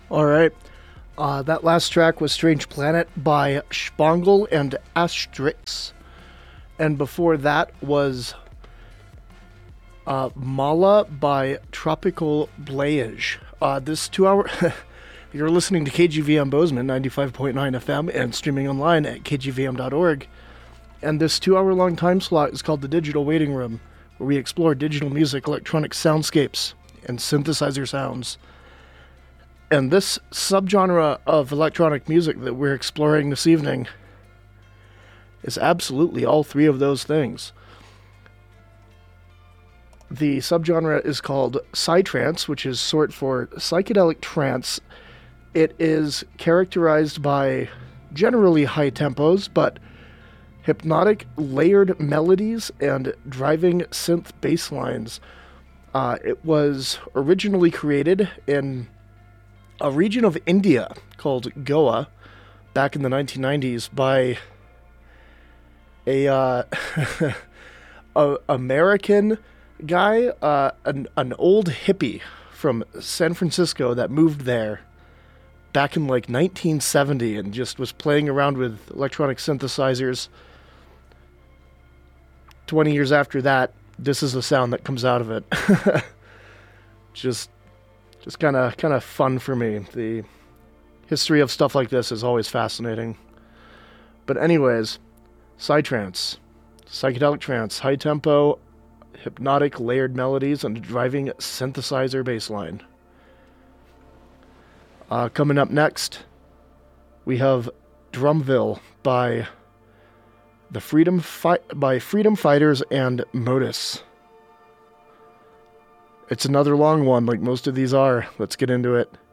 All right. That last track was Strange Planet by Spangle and Astrix. And before that was Mala by Tropical Blayage. This 2 hour... You're listening to KGVM Bozeman, 95.9 FM, and streaming online at kgvm.org. And this 2 hour long time slot is called the Digital Waiting Room, where we explore digital music, electronic soundscapes, and synthesizer sounds. And this subgenre of electronic music that we're exploring this evening is absolutely all three of those things. The subgenre is called Psytrance, which is short for psychedelic trance. It is characterized by generally high tempos, but hypnotic layered melodies and driving synth bass lines. It was originally created in a region of India called Goa back in the 1990s by a American guy, an old hippie from San Francisco that moved there back in like 1970 and just was playing around with electronic synthesizers. 20 years after that, this is the sound that comes out of it. just kind of fun for me. The history of stuff like this is always fascinating. But anyways, Psytrance, psychedelic trance, high tempo, hypnotic layered melodies, and a driving synthesizer bass line. Coming up next, we have Drumville by Freedom Fighters and Modus. It's another long one, like most of these are. Let's get into it.